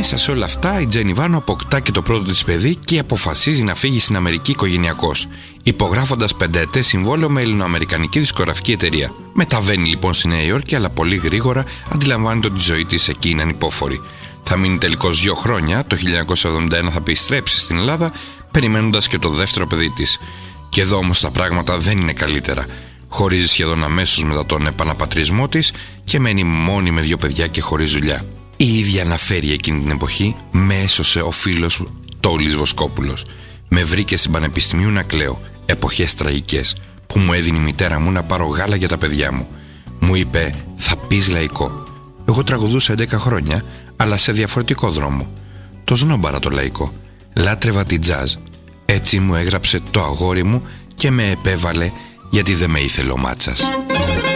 Μέσα σε όλα αυτά, η Τζένι Βάνο αποκτά και το πρώτο της παιδί και αποφασίζει να φύγει στην Αμερική οικογενειακώς, υπογράφοντας 5ετές συμβόλαιο με ελληνοαμερικανική δισκογραφική εταιρεία. Μεταβαίνει λοιπόν στη Νέα Υόρκη, αλλά πολύ γρήγορα αντιλαμβάνεται ότι η ζωή της εκεί είναι ανυπόφορη. Θα μείνει τελικώς 2 χρόνια, το 1971 θα επιστρέψει στην Ελλάδα, περιμένοντας και το δεύτερο παιδί της. Και εδώ όμως τα πράγματα δεν είναι καλύτερα. Χωρίζει σχεδόν αμέσως μετά τον επαναπατρισμό της και μένει μόνη με 2 παιδιά και χωρίς δουλειά. Η ίδια αναφέρει εκείνη την εποχή: «Με έσωσε ο φίλος Τόλης Βοσκόπουλος. Με βρήκε στην Πανεπιστημίου να κλαίω. Εποχές τραγικές, που μου έδινε η μητέρα μου να πάρω γάλα για τα παιδιά μου. Μου είπε: θα πεις λαϊκό. Εγώ τραγουδούσα 11 χρόνια, αλλά σε διαφορετικό δρόμο. Το σνόμπαρα το λαϊκό. Λάτρευα τη τζάζ. Έτσι μου έγραψε το αγόρι μου και με επέβαλε, γιατί δεν με ήθελε ο Μάτσας».